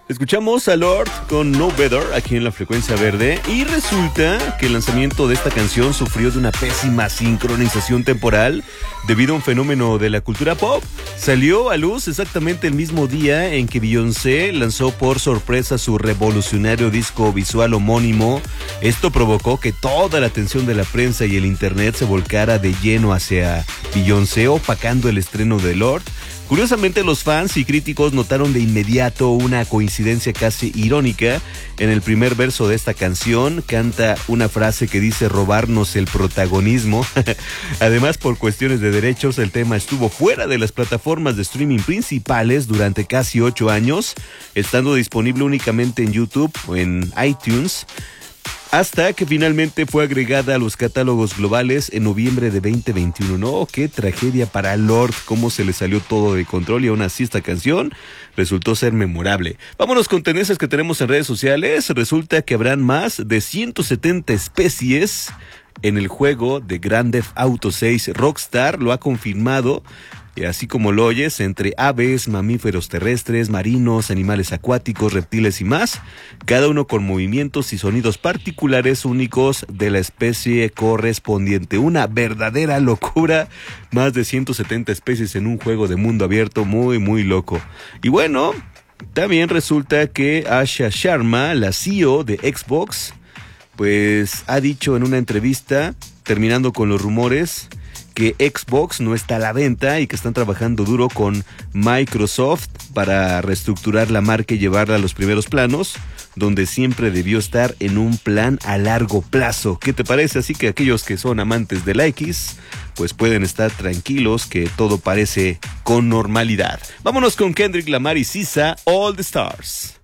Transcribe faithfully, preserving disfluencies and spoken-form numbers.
Escuchamos a Lorde con No Better aquí en la Frecuencia Verde y resulta que el lanzamiento de esta canción sufrió de una pésima sincronización temporal debido a un fenómeno de la cultura pop. Salió a luz exactamente el mismo día en que Beyoncé lanzó por sorpresa su revolucionario disco visual homónimo. Esto provocó que toda la atención de la prensa y el internet se volcara de lleno hacia Beyoncé, opacando el estreno de Lorde. Curiosamente, los fans y críticos notaron de inmediato una coincidencia casi irónica. En el primer verso de esta canción canta una frase que dice robarnos el protagonismo. Además, por cuestiones de derechos, el tema estuvo fuera de las plataformas de streaming principales durante casi ocho años, estando disponible únicamente en YouTube o en iTunes, hasta que finalmente fue agregada a los catálogos globales en noviembre de veinte veintiuno. No, qué tragedia para Lorde, cómo se le salió todo de control y aún así esta canción resultó ser memorable. Vámonos con tendencias que tenemos en redes sociales. Resulta que habrán más de ciento setenta especies en el juego de Grand Theft Auto seis. Rockstar lo ha confirmado. Y así como lo oyes, entre aves, mamíferos terrestres, marinos, animales acuáticos, reptiles y más, cada uno con movimientos y sonidos particulares únicos de la especie correspondiente. Una verdadera locura, más de ciento setenta especies en un juego de mundo abierto, muy muy loco. Y bueno, también resulta que Asha Sharma, la C E O de Xbox, pues ha dicho en una entrevista, terminando con los rumores, que Xbox no está a la venta y que están trabajando duro con Microsoft para reestructurar la marca y llevarla a los primeros planos, donde siempre debió estar en un plan a largo plazo. ¿Qué te parece? Así que aquellos que son amantes de la X, pues pueden estar tranquilos que todo parece con normalidad. Vámonos con Kendrick Lamar y S Z A, All the Stars.